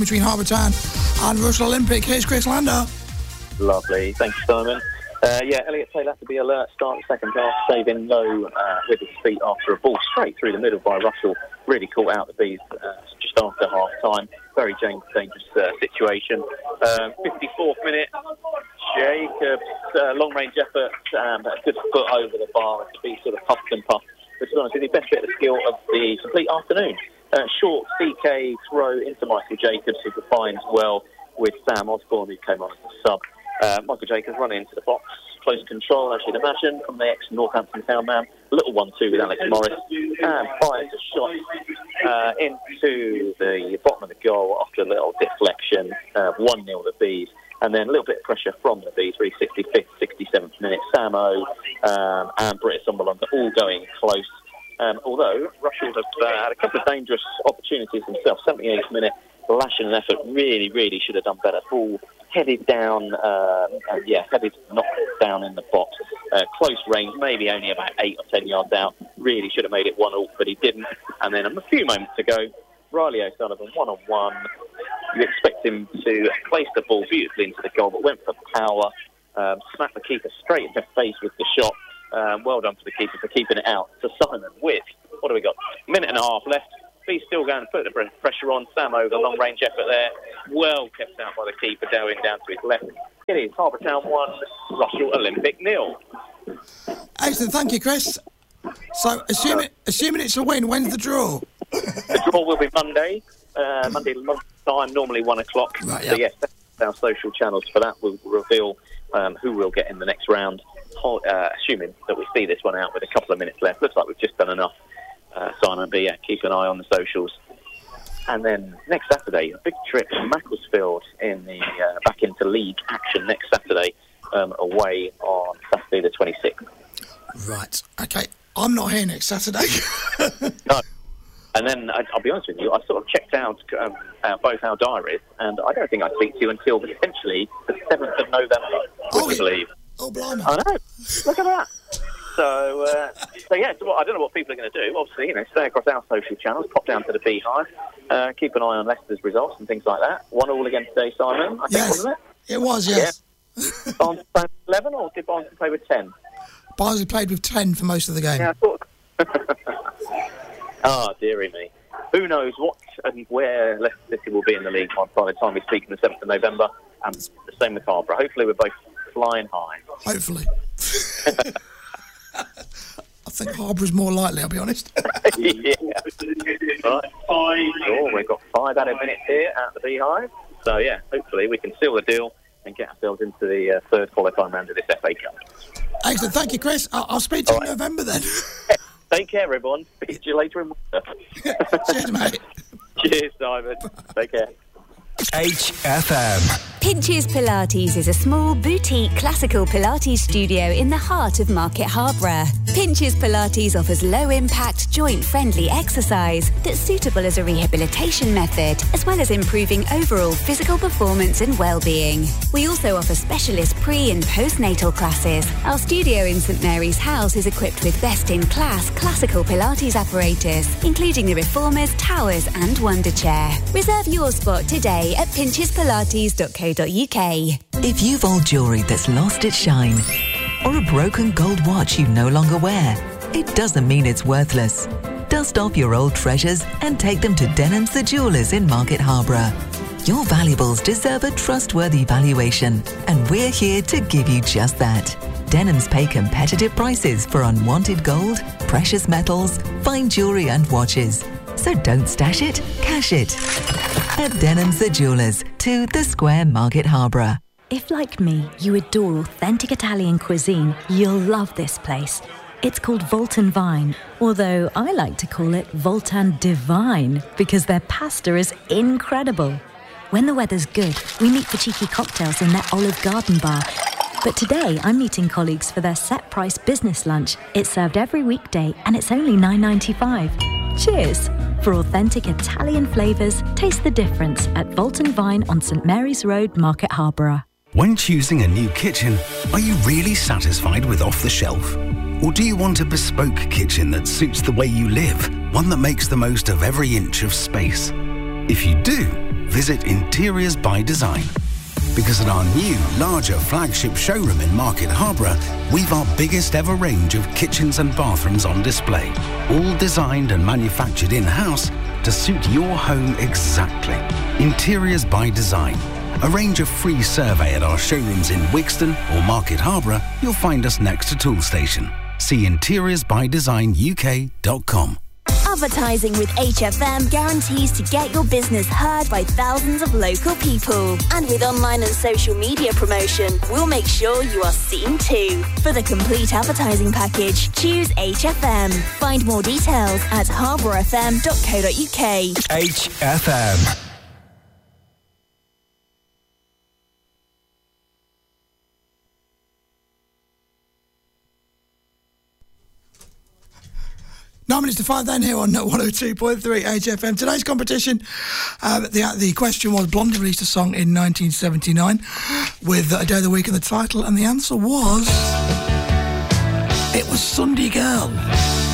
between Harbour Town and Russell Olympic. Here's Chris Lander. Lovely. Thank you, Simon. Elliot Taylor had to be alert start the second half, saving low with his feet after a ball straight through the middle by Russell. Really caught out the bees just after half-time. Very dangerous situation. 54th minute, Jacobs, long-range effort, a good foot over the bar. The bees sort of puffed and puffed. But to be honest, the best bit of the skill of the complete afternoon. Short CK throw into Michael Jacobs, who combines well with Sam Osborne, who came on as a sub. Michael Jacobs running into the box, close control, as you'd imagine, from the ex-Northampton Town man. A little 1-2 with Alex Morris, and fires a shot into the bottom of the goal after a little deflection. 1-0 the Bees, and then a little bit of pressure from the Bees, really 65th, 67th minute. Samo and Britt Sombalonga all going close. Although Russell have had a couple of dangerous opportunities themselves. 78th minute, Lash and effort really should have done better. Ball headed down, headed knocked down in the box. Close range, maybe only about 8 or 10 yards out. Really should have made it 1-1, but he didn't. And then a few moments ago, Riley O'Sullivan, 1-on-1. You expect him to place the ball beautifully into the goal, but went for power. Smacked the keeper straight in the face with the shot. Well done to the keeper for keeping it out. To Simon with, what do we got? Minute and a half left. He's still going to put the pressure on. Samo, the long-range effort there. Well kept out by the keeper, going down to his left. It is Harbour Town 1, Russell Olympic 0. Excellent, thank you, Chris. So, assuming it's a win, when's the draw? The draw will be Monday lunchtime, normally 1 o'clock. Right, So, yes, our social channels for that will reveal who will get in the next round. Assuming that we see this one out with a couple of minutes left. Looks like we've just done enough, Simon, but yeah, keep an eye on the socials. And then next Saturday, a big trip to Macclesfield in the back into league action next Saturday, away on Saturday the 26th. Right, okay. I'm not here next Saturday. No. And then, I'll be honest with you, I sort of checked out both our diaries, and I don't think I'd speak to you until potentially the 7th of November, would you believe? Oh, blimey. I know. Look at that. So yeah, I don't know what people are going to do. Obviously, stay across our social channels, pop down to the Beehive, keep an eye on Leicester's results and things like that. 1-1 again today, Simon, I think, wasn't it? It was, yes. Yeah. Barnsley played 11, or did Barnsley play with 10? Barnsley played with 10 for most of the game. Yeah, I thought... Ah, dearie me. Who knows what and where Leicester City will be in the league by the time we speak on the 7th of November, and the same with Harbour. Hopefully we're both flying high. Hopefully. I think Harbour's more likely, I'll be honest. Yeah. Right. Sure, we've got 5 added minutes here at the Beehive. So, yeah, hopefully we can seal the deal and get ourselves into the third qualifying round of this FA Cup. Excellent. Thank you, Chris. I'll speak to you in November then. Take care, everyone. Speak to you later in winter. Cheers, mate. Cheers, Simon. Take care. HFM. Pinches Pilates is a small, boutique, classical Pilates studio in the heart of Market Harborough. Pinches Pilates offers low-impact, joint-friendly exercise that's suitable as a rehabilitation method, as well as improving overall physical performance and well-being. We also offer specialist pre- and postnatal classes. Our studio in St Mary's House is equipped with best-in-class classical Pilates apparatus, including the Reformers, Towers and Wonder Chair. Reserve your spot today at pinchespilates.co.uk. If you've old jewellery that's lost its shine, or a broken gold watch you no longer wear, it doesn't mean it's worthless. Dust off your old treasures and take them to Denham's the Jewellers in Market Harborough. Your valuables deserve a trustworthy valuation, and we're here to give you just that. Denham's pay competitive prices for unwanted gold, precious metals, fine jewellery and watches. So don't stash it, cash it. At Denham's the Jewellers, 2 The Square, Market Harborough. If, like me, you adore authentic Italian cuisine, you'll love this place. It's called Voltan Vine, although I like to call it Voltan Divine because their pasta is incredible. When the weather's good, we meet for cheeky cocktails in their Olive Garden bar. But today, I'm meeting colleagues for their set-price business lunch. It's served every weekday and it's only $9.95. Cheers! For authentic Italian flavours, taste the difference at Voltan Vine on St Mary's Road, Market Harborough. When choosing a new kitchen, are you really satisfied with off the shelf? Or do you want a bespoke kitchen that suits the way you live, one that makes the most of every inch of space? If you do, visit Interiors by Design. Because at our new, larger flagship showroom in Market Harborough, we've our biggest ever range of kitchens and bathrooms on display, all designed and manufactured in-house to suit your home exactly. Interiors by Design. Arrange a free survey at our showrooms in Wixton or Market Harborough. You'll find us next to Toolstation. See interiorsbydesignuk.com. Advertising with HFM guarantees to get your business heard by thousands of local people. And with online and social media promotion, we'll make sure you are seen too. For the complete advertising package, choose HFM. Find more details at harbourfm.co.uk. HFM. Minutes to 5 then here on 102.3 HFM. Today's competition, the question was, Blondie released a song in 1979 with A Day of the Week in the title, and the answer was, it was Sunday Girl.